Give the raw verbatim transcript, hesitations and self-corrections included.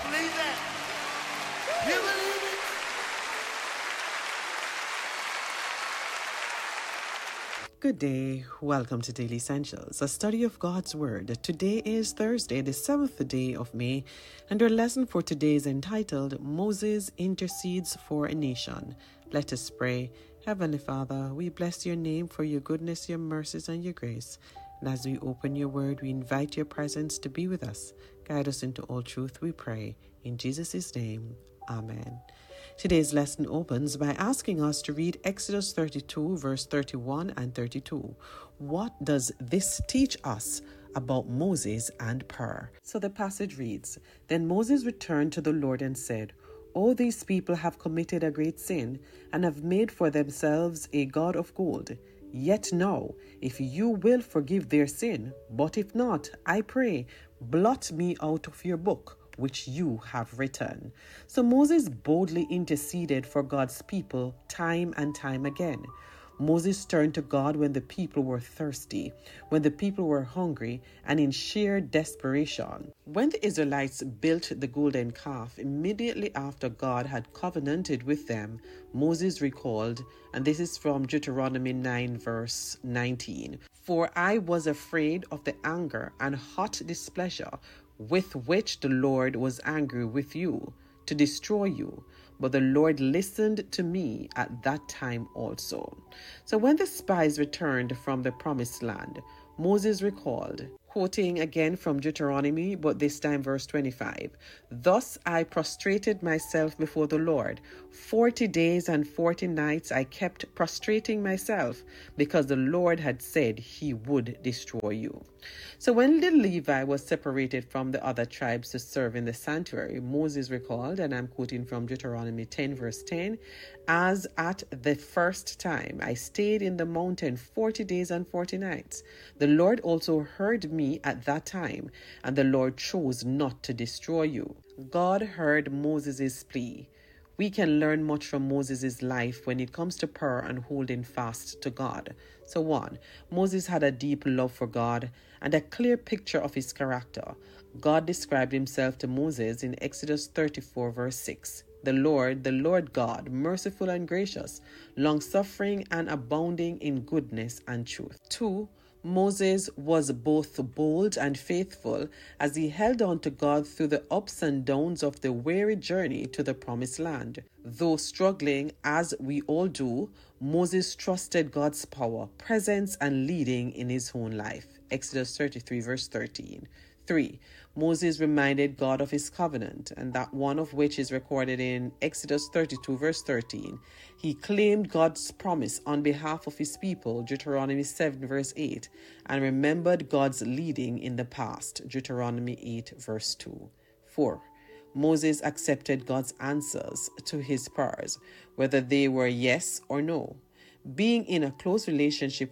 Believe that? You believe it? Good day. Welcome to Daily Essentials, a study of God's Word. Today is Thursday, the seventh day of May, and our lesson for today is entitled Moses Intercedes for a Nation. Let us pray. Heavenly Father, we bless your name for your goodness, your mercies, and your grace. And as we open your word, we invite your presence to be with us. Guide us into all truth, we pray. In Jesus' name, amen. Today's lesson opens by asking us to read Exodus thirty-two, verse thirty-one and thirty-two. What does this teach us about Moses and prayer? So the passage reads, Then Moses returned to the Lord and said, All these people have committed a great sin and have made for themselves a god of gold. Yet now, if you will forgive their sin, but if not, I pray, blot me out of your book which you have written. So Moses boldly interceded for God's people time and time again. Moses turned to God when the people were thirsty, when the people were hungry, and in sheer desperation. When the Israelites built the golden calf, immediately after God had covenanted with them, Moses recalled, and this is from Deuteronomy nine, verse nineteen, For I was afraid of the anger and hot displeasure with which the Lord was angry with you, to destroy you. But the Lord listened to me at that time also. So when the spies returned from the promised land, Moses recalled, quoting again from Deuteronomy, but this time verse twenty-five, Thus I prostrated myself before the Lord. Forty days and forty nights I kept prostrating myself, because the Lord had said he would destroy you. So when little Levi was separated from the other tribes to serve in the sanctuary, Moses recalled, and I'm quoting from Deuteronomy ten, verse ten, As at the first time I stayed in the mountain forty days and forty nights. The Lord also heard me at that time, and the Lord chose not to destroy you. God heard Moses' plea. We can learn much from Moses' life when it comes to prayer and holding fast to God. So one, Moses had a deep love for God and a clear picture of his character. God described himself to Moses in Exodus thirty-four, verse six. The Lord, the Lord God, merciful and gracious, long-suffering and abounding in goodness and truth. Two, Moses was both bold and faithful as he held on to God through the ups and downs of the weary journey to the promised land. Though struggling, as we all do, Moses trusted God's power, presence, and leading in his own life. Exodus thirty-three, verse thirteen. Three, Moses reminded God of his covenant, and that one of which is recorded in Exodus thirty-two, verse thirteen. He claimed God's promise on behalf of his people, Deuteronomy seven, verse eight, and remembered God's leading in the past, Deuteronomy eight, verse two. Four, Moses accepted God's answers to his prayers, whether they were yes or no. Being in a close relationship